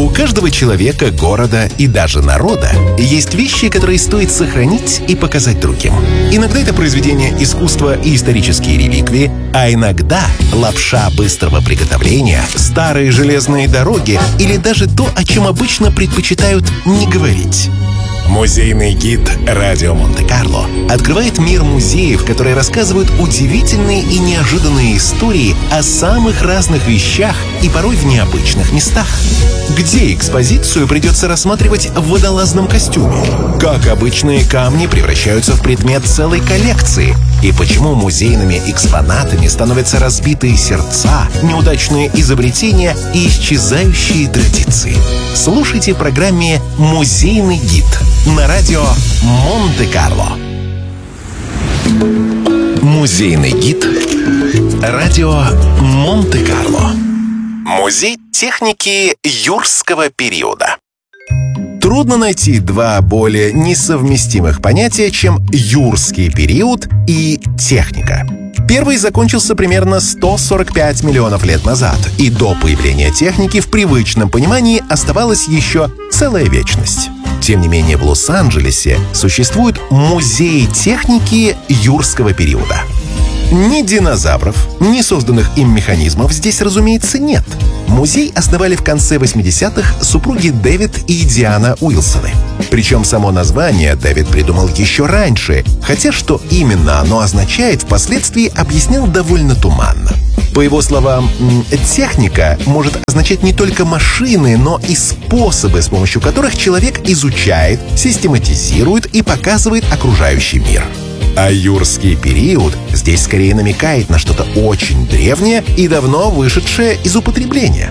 У каждого человека, города и даже народа есть вещи, которые стоит сохранить и показать другим. Иногда это произведения искусства и исторические реликвии, а иногда лапша быстрого приготовления, старые железные дороги или даже то, о чем обычно предпочитают не говорить. Музейный гид «Радио Монте-Карло» открывает мир музеев, которые рассказывают удивительные и неожиданные истории о самых разных вещах и порой в необычных местах. Где экспозицию придется рассматривать в водолазном костюме? Как обычные камни превращаются в предмет целой коллекции? И почему музейными экспонатами становятся разбитые сердца, неудачные изобретения и исчезающие традиции? Слушайте в программе «Музейный гид» на радио Монте-Карло. Музейный гид радио Монте-Карло. Музей техники юрского периода. Трудно найти два более несовместимых понятия, чем юрский период и техника. Первый закончился примерно 145 миллионов лет назад, и до появления техники в привычном понимании оставалась еще целая вечность. Тем не менее, в Лос-Анджелесе существует музей техники юрского периода. Ни динозавров, ни созданных им механизмов здесь, разумеется, нет. Музей основали в конце 80-х супруги Дэвид и Диана Уилсоны. Причем само название Дэвид придумал еще раньше, хотя что именно оно означает, впоследствии объяснил довольно туманно. По его словам, техника может означать не только машины, но и способы, с помощью которых человек изучает, систематизирует и показывает окружающий мир. А юрский период здесь скорее намекает на что-то очень древнее и давно вышедшее из употребления.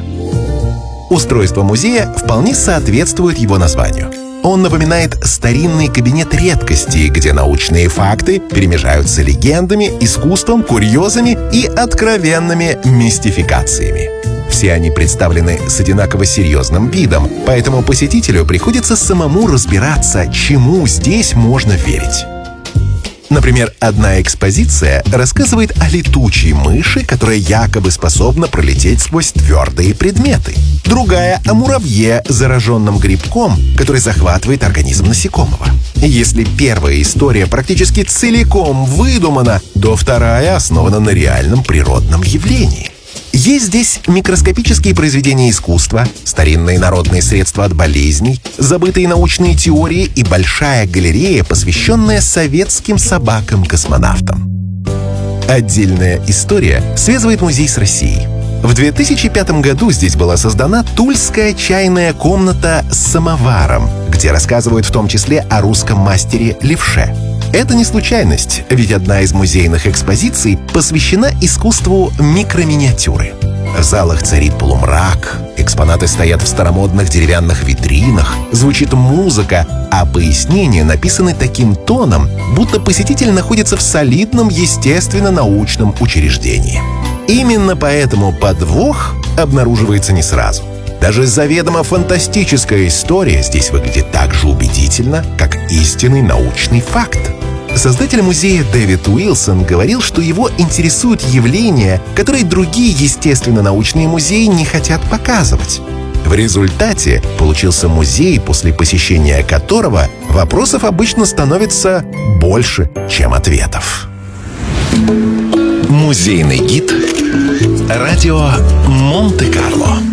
Устройство музея вполне соответствует его названию. Он напоминает старинный кабинет редкостей, где научные факты перемежаются легендами, искусством, курьезами и откровенными мистификациями. Все они представлены с одинаково серьезным видом, поэтому посетителю приходится самому разбираться, чему здесь можно верить. Например, одна экспозиция рассказывает о летучей мыши, которая якобы способна пролететь сквозь твердые предметы. Другая — о муравье, зараженном грибком, который захватывает организм насекомого. Если первая история практически целиком выдумана, то вторая основана на реальном природном явлении. Есть здесь микроскопические произведения искусства, старинные народные средства от болезней, забытые научные теории и большая галерея, посвященная советским собакам-космонавтам. Отдельная история связывает музей с Россией. В 2005 году здесь была создана Тульская чайная комната с самоваром, где рассказывают в том числе о русском мастере Левше. Это не случайность, ведь одна из музейных экспозиций посвящена искусству микроминиатюры. В залах царит полумрак, экспонаты стоят в старомодных деревянных витринах, звучит музыка, а пояснения написаны таким тоном, будто посетитель находится в солидном естественно-научном учреждении. Именно поэтому подвох обнаруживается не сразу. Даже заведомо фантастическая история здесь выглядит так же убедительно, как истинный научный факт. Создатель музея Дэвид Уилсон говорил, что его интересуют явления, которые другие естественно-научные музеи не хотят показывать. В результате получился музей, после посещения которого вопросов обычно становится больше, чем ответов. Музейный гид радио Монте-Карло.